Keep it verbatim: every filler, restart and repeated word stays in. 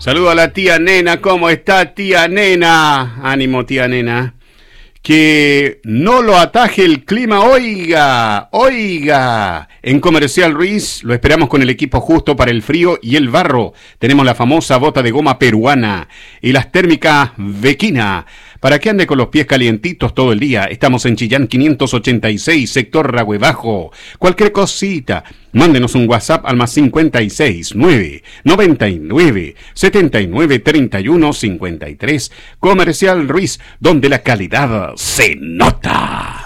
Saludo a la tía Nena. ¿Cómo está, tía Nena? Ánimo, tía Nena. Que no lo ataje el clima, oiga, oiga. En Comercial Ruiz lo esperamos con el equipo justo para el frío y el barro. Tenemos la famosa bota de goma peruana y las térmicas Vequina, para que ande con los pies calientitos todo el día. Estamos en Chillán quinientos ochenta y seis, sector Rahuebajo. Cualquier cosita, mándenos un WhatsApp al más cincuenta y seis, nueve, noventa y nueve, setenta y nueve, treinta y uno, cincuenta y tres. Comercial Ruiz, donde la calidad se nota.